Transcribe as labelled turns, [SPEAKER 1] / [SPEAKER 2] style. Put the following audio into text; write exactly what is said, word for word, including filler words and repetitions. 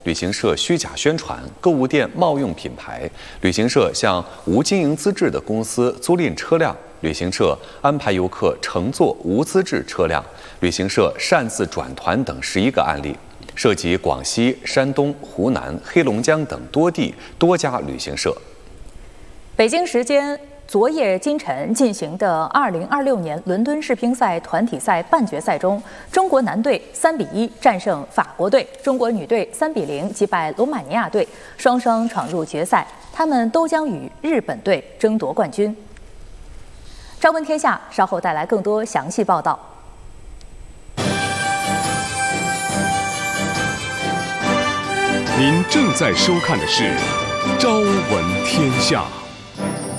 [SPEAKER 1] 旅行社虚假宣传，购物店冒用品牌，旅行社向无经营资质的公司租赁车辆，旅行社安排游客乘坐无资质车辆，旅行社擅自转团等十一个案例，涉及广西、山东、湖南、黑龙江等多地多家旅行社。
[SPEAKER 2] 北京时间昨夜今晨进行的二零二六年伦敦世乒赛团体赛半决赛中，中国男队三比一战胜法国队，中国女队三比零击败罗马尼亚队，双双闯入决赛。他们都将与日本队争夺冠军。朝闻天下稍后带来更多详细报道。
[SPEAKER 3] 您正在收看的是《朝闻天下》。